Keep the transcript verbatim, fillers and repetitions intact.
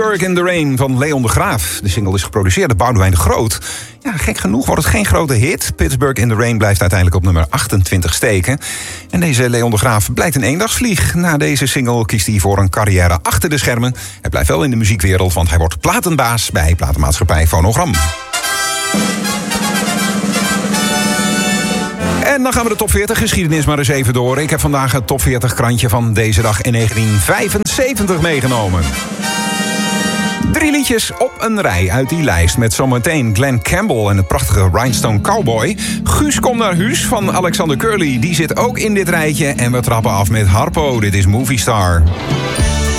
Pittsburgh in the Rain van Leon de Graaf. De single is geproduceerd door Boudewijn de Groot. Ja, gek genoeg wordt het geen grote hit. Pittsburgh in the Rain blijft uiteindelijk op nummer achtentwintig steken. En deze Leon de Graaf blijkt een eendagsvlieg. Na deze single kiest hij voor een carrière achter de schermen. Hij blijft wel in de muziekwereld, want hij wordt platenbaas bij platenmaatschappij Phonogram. En dan gaan we de top veertig geschiedenis maar eens even door. Ik heb vandaag het top veertig krantje van deze dag in negentien vijfenzeventig meegenomen. Drie liedjes op een rij uit die lijst. Met zometeen Glenn Campbell en het prachtige Rhinestone Cowboy. Guus komt naar huis van Alexander Curly. Die zit ook in dit rijtje. En we trappen af met Harpo. Dit is Movie Star.